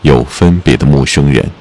有分别的陌生人。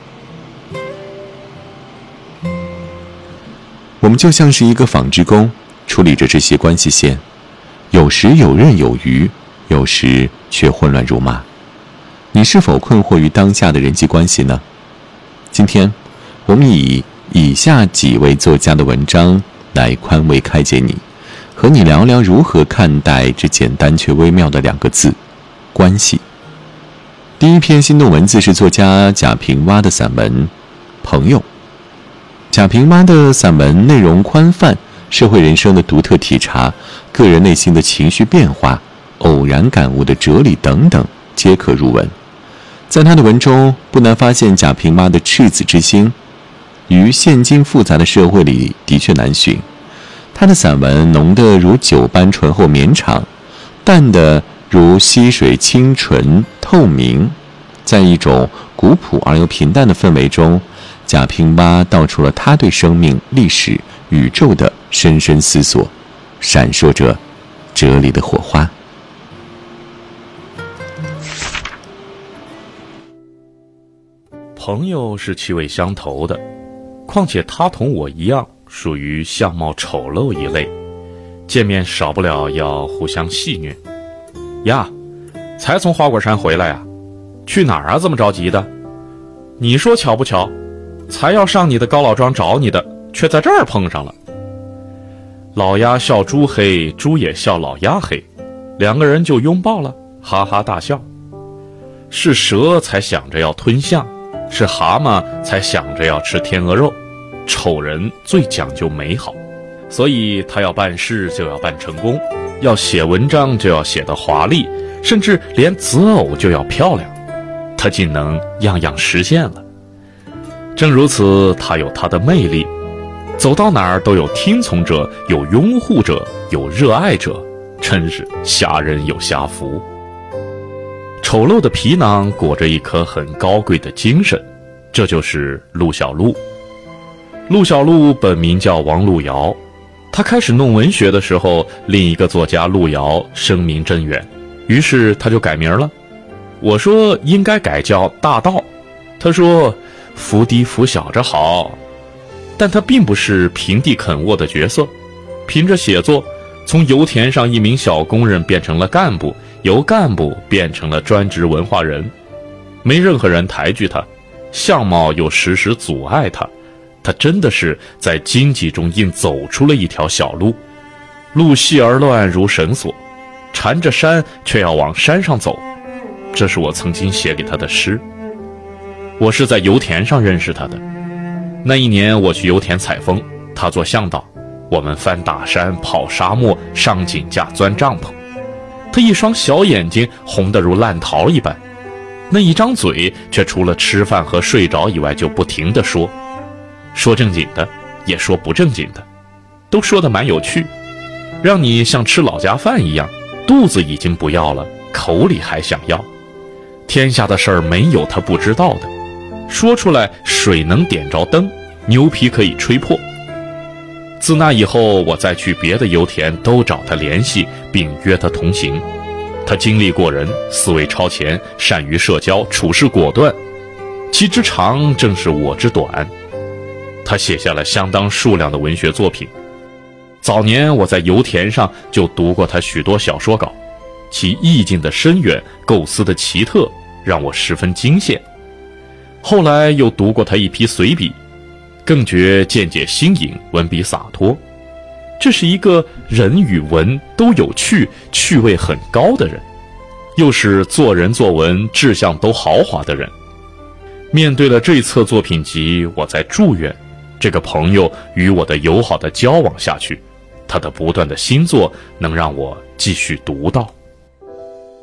我们就像是一个纺织工，处理着这些关系线，有时游刃有余，有时却混乱如麻。你是否困惑于当下的人际关系呢？今天我们以下几位作家的文章来宽慰开解你，和你聊聊如何看待这简单却微妙的2个字：关系。第一篇心动文字是作家贾平凹的散文《朋友》。贾平凹的散文内容宽泛，社会人生的独特体察，个人内心的情绪变化，偶然感悟的哲理等等，皆可入文。在他的文中，不难发现贾平凹的赤子之心，于现今复杂的社会里的确难寻。他的散文浓得如酒般醇厚绵长，淡的如溪水清纯透明，在一种古朴而又平淡的氛围中，贾平凹道出了他对生命、历史、宇宙的深深思索，闪烁着哲理的火花。 朋友是气味相投的，况且他同我一样属于相貌丑陋一类，见面少不了要互相戏谑。呀，才从花果山回来啊？去哪儿啊？这么着急的？你说巧不巧，才要上你的高老庄找你的，却在这儿碰上了。老鸭笑猪黑，猪也笑老鸭黑，2个人就拥抱了，哈哈大笑。是蛇才想着要吞象，是蛤蟆才想着要吃天鹅肉。丑人最讲究美好，所以他要办事就要办成功，要写文章就要写得华丽，甚至连择偶就要漂亮，他竟能样样实现了。正如此，他有他的魅力，走到哪儿都有听从者，有拥护者，有热爱者，真是瞎人有瞎福。丑陋的皮囊裹着一颗很高贵的精神，这就是陆小璐。陆小璐本名叫王璐瑶，他开始弄文学的时候，另一个作家陆瑶声名震远，于是他就改名了。我说应该改叫大道，他说伏低伏小着好。但他并不是平地肯沃的角色，凭着写作，从油田上一名小工人变成了干部，由干部变成了专职文化人，没任何人抬举他，相貌又时时阻碍他，他真的是在荆棘中硬走出了一条小路，路细而乱如绳索，缠着山却要往山上走。这是我曾经写给他的诗。我是在油田上认识他的，那一年我去油田采风，他做向导，我们翻大山，跑沙漠，上井架，钻帐篷。他一双小眼睛红得如烂桃一般，那一张嘴却除了吃饭和睡着以外就不停地说，说正经的也说不正经的，都说得蛮有趣，让你像吃老家饭一样，肚子已经不要了，口里还想要。天下的事儿没有他不知道的，说出来水能点着灯，牛皮可以吹破。自那以后，我再去别的油田都找他联系，并约他同行。他经历过人，思维超前，善于社交，处事果断，其之长正是我之短。他写下了相当数量的文学作品。早年我在油田上就读过他许多小说稿，其意境的深远，构思的奇特，让我十分惊羡。后来又读过他一批随笔，更觉见解新颖，文笔洒脱。这是一个人与文都有趣，趣味很高的人，又是做人做文志向都豪华的人。面对了这册作品集，我在祝愿这个朋友与我的友好的交往下去，他的不断的新作能让我继续读到。